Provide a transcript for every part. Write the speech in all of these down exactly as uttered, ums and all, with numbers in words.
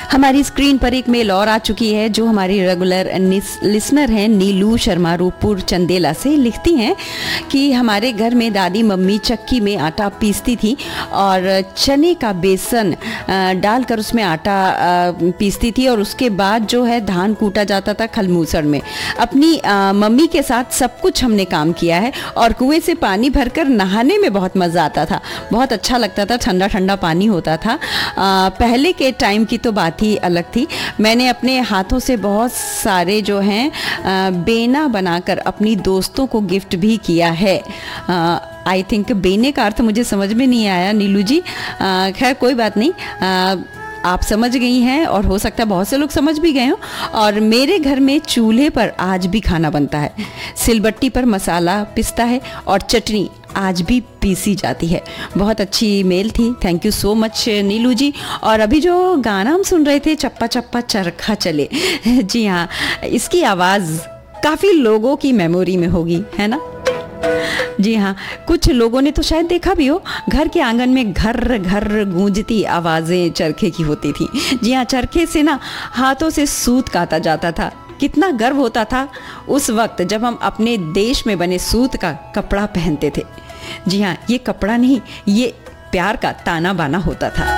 हमारी स्क्रीन पर एक मेल और आ चुकी है जो हमारी रेगुलर लिसनर हैं नीलू शर्मा रूपपुर चंदेला से। लिखती हैं कि हमारे घर में दादी मम्मी चक्की में आटा पीसती थी और चने का बेसन डालकर उसमें आटा पीसती थी और उसके बाद जो है धान कूटा जाता था खलमूसड़ में। अपनी मम्मी के साथ सब कुछ हमने काम किया है और कुएं से पानी भरकर नहाने में बहुत मज़ा आता था, बहुत अच्छा लगता था, ठंडा ठंडा पानी होता था। आ, पहले के टाइम की तो बात ही अलग थी। मैंने अपने हाथों से बहुत सारे जो हैं बेना बनाकर अपनी दोस्तों को गिफ्ट भी किया है। आई थिंक बेने का अर्थ मुझे समझ में नहीं आया नीलू जी, खैर कोई बात नहीं, आ, आप समझ गई हैं और हो सकता है बहुत से लोग समझ भी गए हों। और मेरे घर में चूल्हे पर आज भी खाना बनता है, सिलबट्टी पर मसाला पिसता है और चटनी आज भी पीसी जाती है। बहुत अच्छी मेल थी, थैंक यू सो मच नीलू जी। और अभी जो गाना हम सुन रहे थे चप्पा चप्पा चरखा चले, जी हाँ, इसकी आवाज़ काफ़ी लोगों की मेमोरी में होगी, है ना? जी हाँ, कुछ लोगों ने तो शायद देखा भी हो, घर के आंगन में घर घर गूंजती आवाज़ें चरखे की होती थी। जी हाँ, चरखे से ना हाथों से सूत काता जाता था। कितना गर्व होता था उस वक्त जब हम अपने देश में बने सूत का कपड़ा पहनते थे। जी हाँ, ये कपड़ा नहीं, ये प्यार का ताना बाना होता था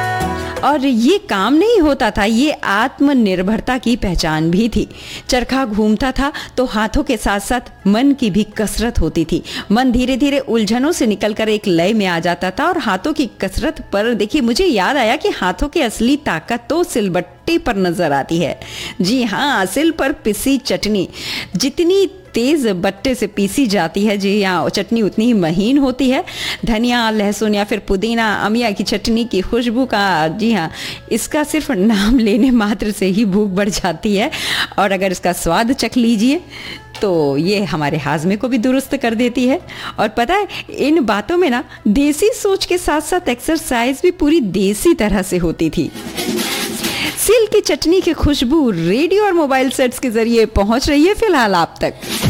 और ये काम नहीं होता था, ये आत्मनिर्भरता की पहचान भी थी। चरखा घूमता था तो हाथों के साथ साथ मन की भी कसरत होती थी। मन धीरे धीरे उलझनों से निकलकर एक लय में आ जाता था और हाथों की कसरत पर देखिए मुझे याद आया कि हाथों की असली ताकत तो सिलबट्टे पर नजर आती है। जी हाँ, सिल पर पिसी चटनी जितनी तेज बट्टे से पीसी जाती है, जी हाँ, चटनी उतनी ही महीन होती है। धनिया, लहसुन या फिर पुदीना, अमिया की चटनी की खुशबू का, जी हाँ, इसका सिर्फ नाम लेने मात्र से ही भूख बढ़ जाती है और अगर इसका स्वाद चख लीजिए तो ये हमारे हाजमे को भी दुरुस्त कर देती है। और पता है, इन बातों में ना देसी सोच के साथ साथ एक्सरसाइज भी पूरी देसी तरह से होती थी। सिल की चटनी की खुशबू रेडियो और मोबाइल सेट्स के जरिए पहुंच रही है फिलहाल आप तक।